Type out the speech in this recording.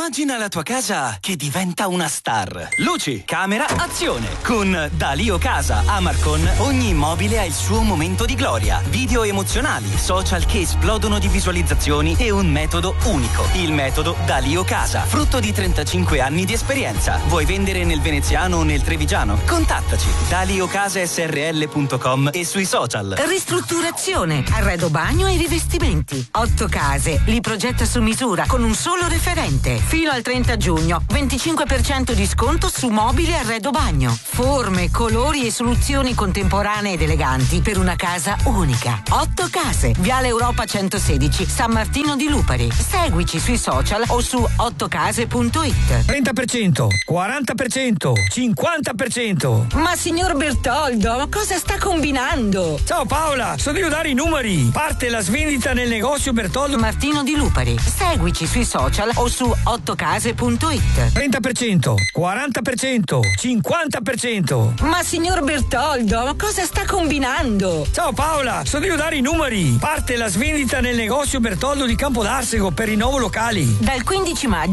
Immagina la tua casa che diventa una star. Luci, camera, azione. Con Dalio Casa a Marcon ogni immobile ha il suo momento di gloria. Video emozionali, social che esplodono di visualizzazioni e un metodo unico. Il metodo Dalio Casa, frutto di 35 anni di esperienza. Vuoi vendere nel veneziano o nel trevigiano? Contattaci daliocasasrl.com e sui social. Ristrutturazione, arredo bagno e rivestimenti. 8 case, li progetta su misura con un solo referente. Fino al 30 giugno, 25% di sconto su mobili e arredo bagno. Forme, colori e soluzioni contemporanee ed eleganti per una casa unica. 8 case, Viale Europa 116, San Martino di Lupari. Seguici sui social o su 8case.it. 30%, 40%, 50%. Ma signor Bertoldo, cosa sta combinando? Ciao Paola, sono io a dare i numeri. Parte la svendita nel negozio Bertoldo Martino di Lupari. Seguici sui social o su 8case.it. 30%, 40%, 50%. Ma signor Bertoldo, cosa sta combinando? Ciao Paola, sono io a dare i numeri. Parte la svendita nel negozio Bertoldo di Campodarsego per i nuovi locali. Dal 15 maggio